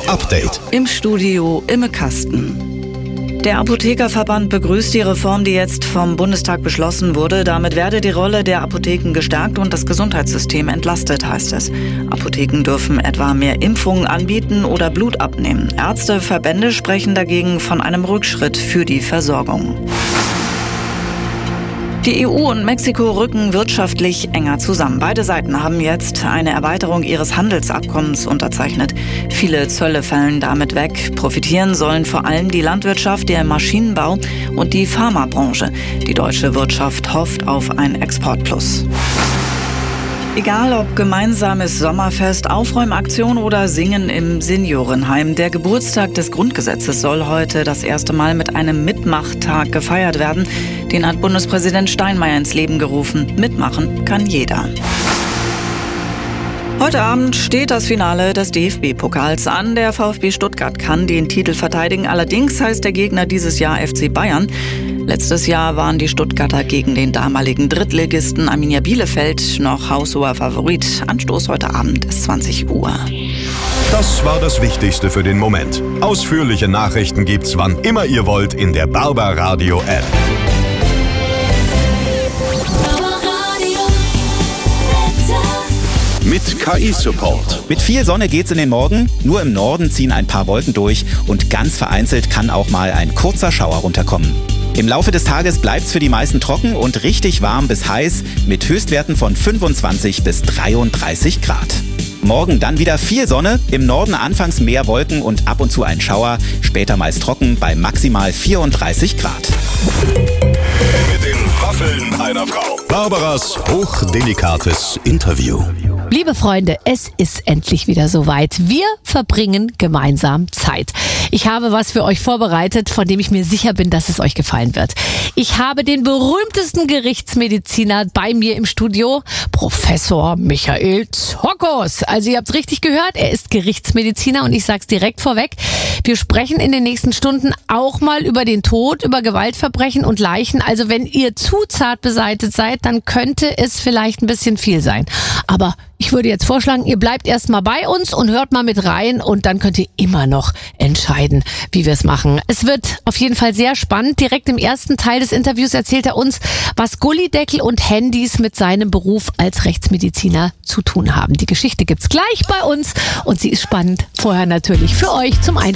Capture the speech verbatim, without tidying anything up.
Update. Im Studio Imme Kasten. Der Apothekerverband begrüßt die Reform, die jetzt vom Bundestag beschlossen wurde. Damit werde die Rolle der Apotheken gestärkt und das Gesundheitssystem entlastet, heißt es. Apotheken dürfen etwa mehr Impfungen anbieten oder Blut abnehmen. Ärzteverbände sprechen dagegen von einem Rückschritt für die Versorgung. Die E U und Mexiko rücken wirtschaftlich enger zusammen. Beide Seiten haben jetzt eine Erweiterung ihres Handelsabkommens unterzeichnet. Viele Zölle fallen damit weg. Profitieren sollen vor allem die Landwirtschaft, der Maschinenbau und die Pharmabranche. Die deutsche Wirtschaft hofft auf ein Exportplus. Egal ob gemeinsames Sommerfest, Aufräumaktion oder Singen im Seniorenheim, der Geburtstag des Grundgesetzes soll heute das erste Mal mit einem Mitmachtag gefeiert werden. Den hat Bundespräsident Steinmeier ins Leben gerufen. Mitmachen kann jeder. Heute Abend steht das Finale des D F B-Pokals an. Der VfB Stuttgart kann den Titel verteidigen. Allerdings heißt der Gegner dieses Jahr F C Bayern. Letztes Jahr waren die Stuttgarter gegen den damaligen Drittligisten Arminia Bielefeld noch haushoher Favorit. Anstoß heute Abend ist zwanzig Uhr. Das war das Wichtigste für den Moment. Ausführliche Nachrichten gibt's wann immer ihr wollt in der Barbaradio App. Mit K I-Support. Mit viel Sonne geht's in den Morgen. Nur im Norden ziehen ein paar Wolken durch und ganz vereinzelt kann auch mal ein kurzer Schauer runterkommen. Im Laufe des Tages bleibt's für die meisten trocken und richtig warm bis heiß mit Höchstwerten von fünfundzwanzig bis dreiunddreißig Grad. Morgen dann wieder viel Sonne, im Norden anfangs mehr Wolken und ab und zu ein Schauer, später meist trocken bei maximal vierunddreißig Grad. Mit den Waffeln einer Frau. Barbaras hochdelikates Interview. Liebe Freunde, es ist endlich wieder soweit. Wir verbringen gemeinsam Zeit. Ich habe was für euch vorbereitet, von dem ich mir sicher bin, dass es euch gefallen wird. Ich habe den berühmtesten Gerichtsmediziner bei mir im Studio, Professor Michael Zokos. Also ihr habt es richtig gehört, er ist Gerichtsmediziner und ich sag's direkt vorweg. Wir sprechen in den nächsten Stunden auch mal über den Tod, über Gewaltverbrechen und Leichen. Also wenn ihr zu zart beseitigt seid, dann könnte es vielleicht ein bisschen viel sein. Aber ich würde jetzt vorschlagen, ihr bleibt erstmal bei uns und hört mal mit rein und dann könnt ihr immer noch entscheiden, wie wir es machen. Es wird auf jeden Fall sehr spannend. Direkt im ersten Teil des Interviews erzählt er uns, was Gullydeckel und Handys mit seinem Beruf als Rechtsmediziner zu tun haben. Die Geschichte gibt's gleich bei uns und sie ist spannend. Vorher natürlich für euch zum Einschalten.